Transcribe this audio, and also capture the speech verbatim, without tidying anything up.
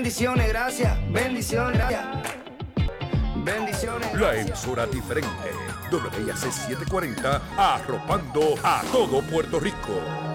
Bendiciones, gracias. Bendiciones, gracias. Bendiciones. La emisora diferente. W I A C setecientos cuarenta, arropando a todo Puerto Rico.